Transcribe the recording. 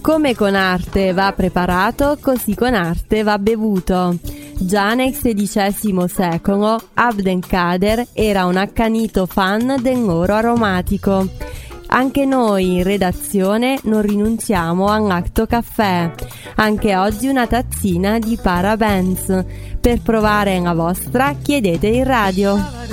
Come con arte va preparato, così con arte va bevuto. Già nel XVI secolo Abdelkader era un accanito fan dell'oro aromatico. Anche noi in redazione non rinunciamo all'Acto Caffè. Anche oggi una tazzina di Parabens. Per provare la vostra chiedete in radio.